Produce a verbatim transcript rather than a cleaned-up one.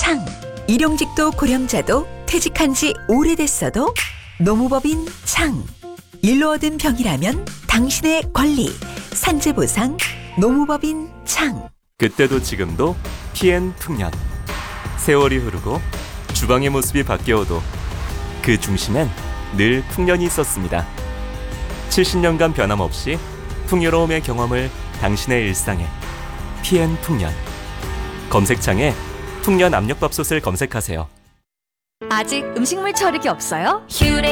창. 일용직도 고령자도 퇴직한 지 오래됐어도 노무법인 창. 일로 얻은 병이라면 당신의 권리. 산재보상 노무법인 창. 그때도 지금도 피엔 풍년. 세월이 흐르고 주방의 모습이 바뀌어도 그 중심엔 늘 풍년이 있었습니다. 칠십 년간 변함없이 풍요로움의 경험을 당신의 일상에. 피엔 풍년. 검색창에 풍년 압력밥솥을 검색하세요. 아직 음식물 처리기 없어요?